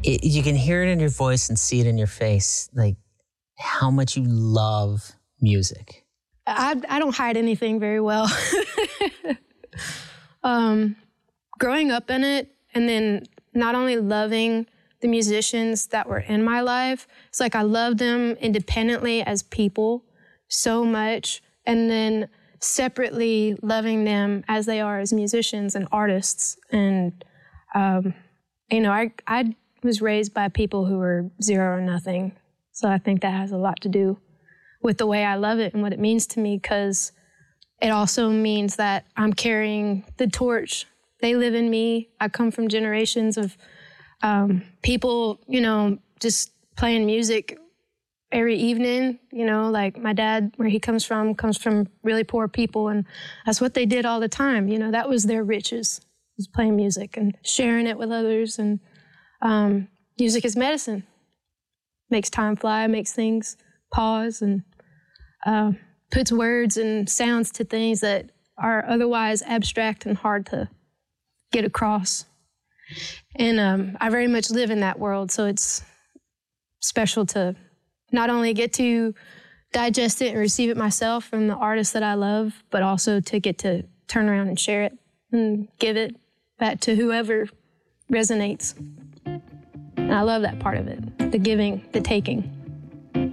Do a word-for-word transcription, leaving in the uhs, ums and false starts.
it, you can hear it in your voice and see it in your face, like how much you love music. I, I don't hide anything very well. um, growing up in it, and then not only loving the musicians that were in my life, it's like I love them independently as people so much, and then separately loving them as they are as musicians and artists. And, um, you know, I, I was raised by people who were zero or nothing. So I think that has a lot to do with the way I love it and what it means to me, because it also means that I'm carrying the torch. They live in me. I come from generations of um, people, you know, just playing music every evening, you know, like my dad, where he comes from, comes from really poor people, and that's what they did all the time. You know, that was their riches, was playing music and sharing it with others. And um, music is medicine. Makes time fly, makes things pause, and uh, puts words and sounds to things that are otherwise abstract and hard to get across. And um, I very much live in that world, so it's special to not only get to digest it and receive it myself from the artists that I love, but also to get to turn around and share it and give it back to whoever resonates. And I love that part of it, the giving, the taking.